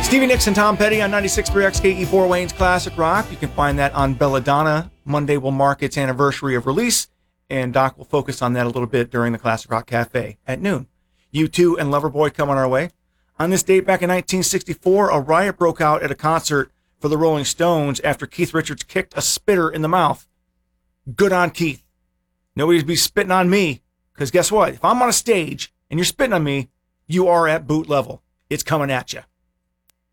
Stevie Nicks and Tom Petty on 96.3 XKE Fort Wayne's Classic Rock. You can find that on Belladonna. Monday will mark its anniversary of release, and Doc will focus on that a little bit during the Classic Rock Cafe at noon. U2 and Loverboy come on our way. On this date back in 1964, a riot broke out at a concert for the Rolling Stones after Keith Richards kicked a spitter in the mouth. Good on Keith. Nobody's be spitting on me, because guess what? If I'm on a stage and you're spitting on me, you are at boot level. It's coming at you.